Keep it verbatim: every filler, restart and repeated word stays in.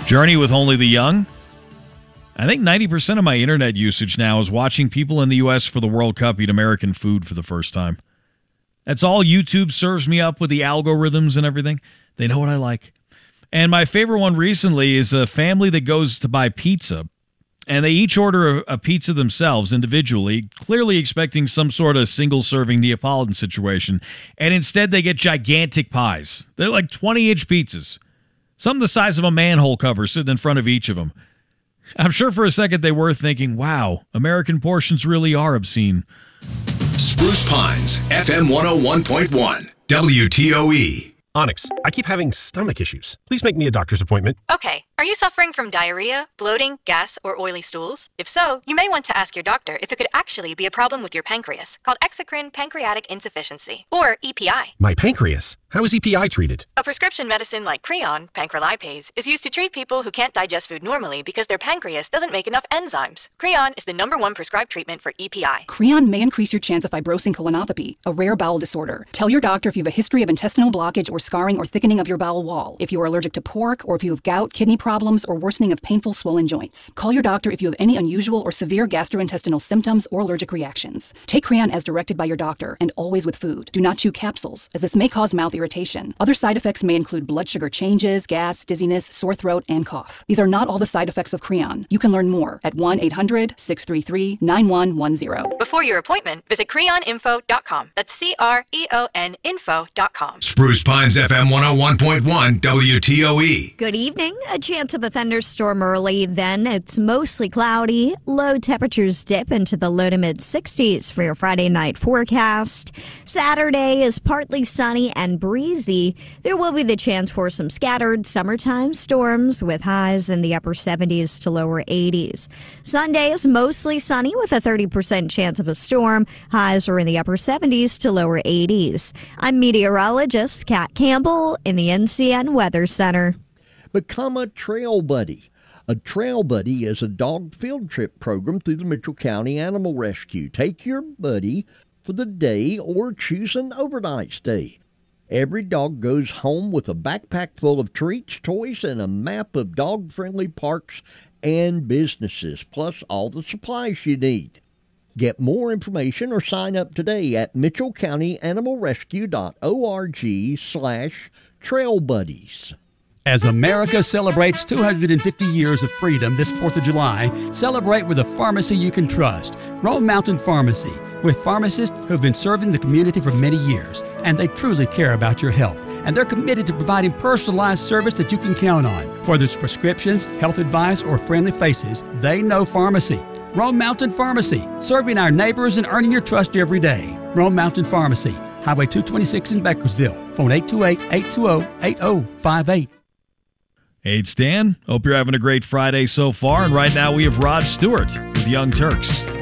Journey with Only the Young. I think ninety percent of my internet usage now is watching people in the U S for the World Cup eat American food for the first time. That's all YouTube serves me up with the algorithms and everything. They know what I like. And my favorite one recently is a family that goes to buy pizza, and they each order a, a pizza themselves individually, clearly expecting some sort of single-serving Neapolitan situation, and instead they get gigantic pies. They're like twenty-inch pizzas, some the size of a manhole cover sitting in front of each of them. I'm sure for a second they were thinking, wow, American portions really are obscene. Spruce Pines, F M one oh one point one, W T O E. Onyx, I keep having stomach issues. Please make me a doctor's appointment. Okay. Are you suffering from diarrhea, bloating, gas, or oily stools? If so, you may want to ask your doctor if it could actually be a problem with your pancreas, called exocrine pancreatic insufficiency, or E P I. My pancreas? How is E P I treated? A prescription medicine like Creon, pancrelipase, is used to treat people who can't digest food normally because their pancreas doesn't make enough enzymes. Creon is the number one prescribed treatment for E P I. Creon may increase your chance of fibrosing colonopathy, a rare bowel disorder. Tell your doctor if you have a history of intestinal blockage or scarring or thickening of your bowel wall, if you are allergic to pork, or if you have gout, kidney problems, or worsening of painful swollen joints. Call your doctor if you have any unusual or severe gastrointestinal symptoms or allergic reactions. Take Creon as directed by your doctor, and always with food. Do not chew capsules, as this may cause mouth irritation. Other side effects may include blood sugar changes, gas, dizziness, sore throat, and cough. These are not all the side effects of Creon. You can learn more at one eight hundred, six three three, nine one one zero. Before your appointment, visit creon info dot com. That's C R E O N info dot com. Spruce Pines, F M one oh one point one, W T O E. Good evening. A chance of a thunderstorm early, then it's mostly cloudy. Low temperatures dip into the low to mid sixties for your Friday night forecast. Saturday is partly sunny and breezy. There will be the chance for some scattered summertime storms with highs in the upper seventies to lower eighties. Sunday is mostly sunny with a thirty percent chance of a storm. Highs are in the upper seventies to lower eighties. I'm meteorologist Kat Campbell in the N C N Weather Center. Become a Trail Buddy. A Trail Buddy is a dog field trip program through the Mitchell County Animal Rescue. Take your buddy for the day or choose an overnight stay. Every dog goes home with a backpack full of treats, toys, and a map of dog-friendly parks and businesses, plus all the supplies you need. Get more information or sign up today at mitchell county animal rescue dot org slash trail buddies. As America celebrates two hundred fifty years of freedom this fourth of July, celebrate with a pharmacy you can trust. Rome Mountain Pharmacy, with pharmacists who have been serving the community for many years, and they truly care about your health. And they're committed to providing personalized service that you can count on. Whether it's prescriptions, health advice, or friendly faces, they know pharmacy. Rome Mountain Pharmacy, serving our neighbors and earning your trust every day. Rome Mountain Pharmacy, Highway two twenty-six in Bakersville. Phone eight two eight, eight two zero, eight zero five eight. Hey, it's Dan. Hope you're having a great Friday so far. And right now we have Rod Stewart with Young Turks.